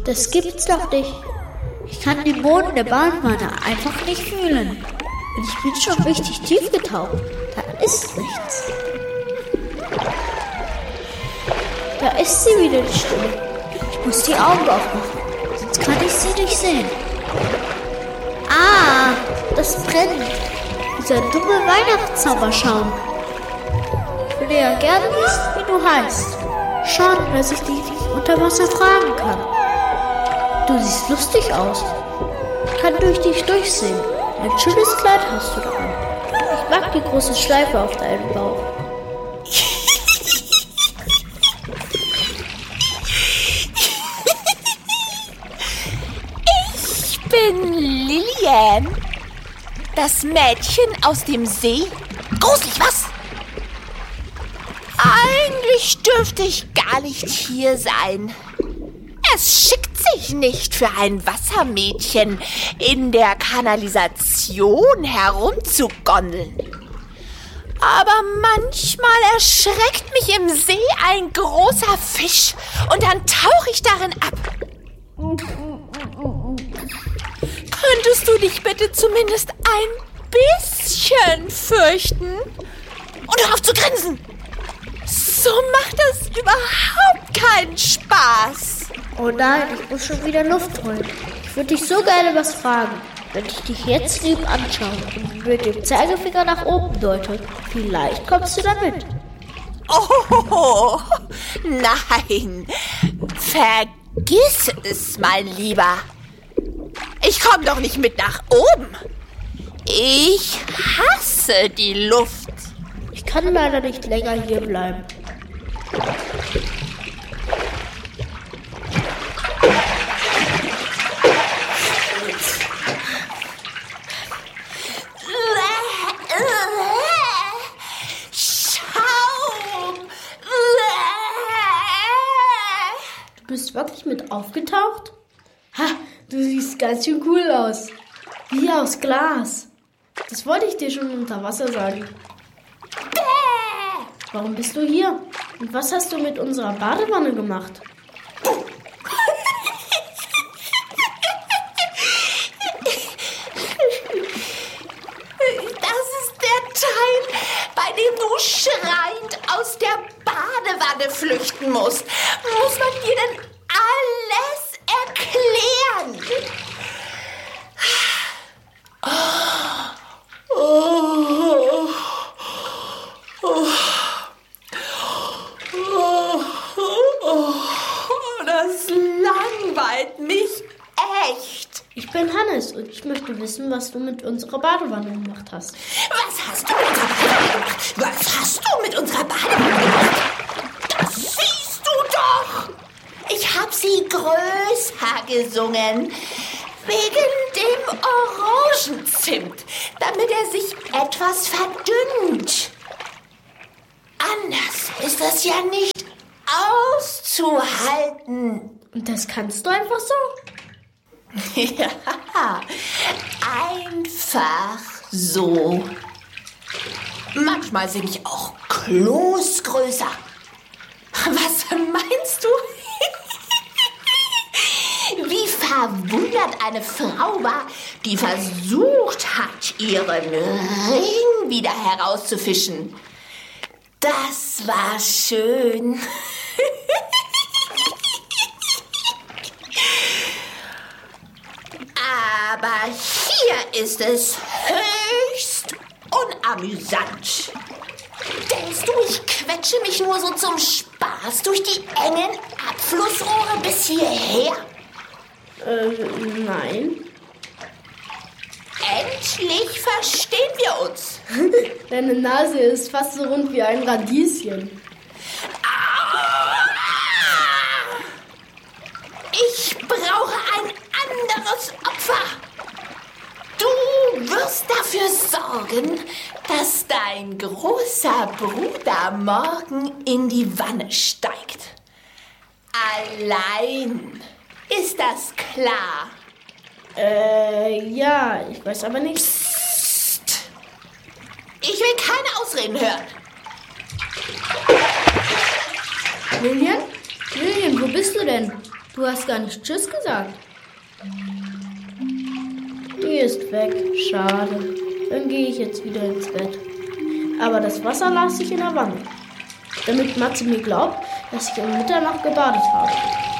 Das gibt's doch nicht. Ich kann den Boden der Badewanne einfach nicht fühlen. Und ich bin schon richtig tief getaucht. Da ist nichts. Da ist sie wieder, die Stimme. Ich muss die Augen aufmachen, sonst kann ich sie nicht sehen. Ah, das brennt. Dieser dumme Weihnachtszauberschaum. Ich würde ja gerne wissen, wie du heißt. Schade, dass ich dich nicht unter Wasser fragen kann. Du siehst lustig aus. Ich kann durch dich durchsehen. Ein schönes Kleid hast du da an. Ich mag die große Schleife auf deinem Bauch. Ich bin Lilian. Das Mädchen aus dem See. Gruselig, was? Eigentlich dürfte ich gar nicht hier sein. Es schickt sich nicht für ein Wassermädchen in der Kanalisation herumzugondeln. Aber manchmal erschreckt mich im See ein großer Fisch und dann tauche ich darin ab. Könntest du dich bitte zumindest ein bisschen fürchten? Und hör auf zu grinsen! So macht das überhaupt keinen Spaß. Oh nein, ich muss schon wieder Luft holen. Ich würde dich so gerne was fragen. Wenn ich dich jetzt lieb anschaue und mit dem Zeigefinger nach oben deute, vielleicht kommst du damit. Oh, nein. Vergiss es, mein Lieber. Ich komme doch nicht mit nach oben. Ich hasse die Luft. Ich kann leider nicht länger hier bleiben. Schaum! Du bist wirklich mit aufgetaucht? Ha, du siehst ganz schön cool aus. Wie aus Glas. Das wollte ich dir schon unter Wasser sagen. Warum bist du hier? Und was hast du mit unserer Badewanne gemacht? Das ist der Teil, bei dem du schreiend aus der Badewanne flüchten musst. Muss man dir denn alles erklären? Das langweilt mich echt. Ich bin Hannes und ich möchte wissen, was du mit unserer Badewanne gemacht hast. Was hast du mit unserer Badewanne gemacht? Was hast du mit unserer Badewanne gemacht? Das siehst du doch. Ich hab sie größer gesungen. Wegen dem Orangenzimt, damit er sich etwas verdünnt. Anders ist das ja nicht auszuhalten. Und das kannst du einfach so? Ja, einfach so. Manchmal singe ich auch Kloßgrößer. Was meinst du? Wie verwundert eine Frau war, die versucht hat, ihren Ring wieder herauszufischen. Das war schön. Aber hier ist es höchst unamüsant. Denkst du, ich quetsche mich nur so zum Spaß durch die engen Abflussrohre bis hierher? Nein. Endlich verstehen wir uns. Deine Nase ist fast so rund wie ein Radieschen. Ich brauche ein anderes Opfer. Du wirst dafür sorgen, dass dein großer Bruder morgen in die Wanne steigt. Allein. Ist das klar? Ja, ich weiß aber nicht. Psst. Ich will keine Ausreden hören. Lilian, Lilien, wo bist du denn? Du hast gar nicht Tschüss gesagt. Die ist weg. Schade. Dann gehe ich jetzt wieder ins Bett. Aber das Wasser lasse ich in der Wanne, damit Matze mir glaubt, dass ich um Mitternacht gebadet habe.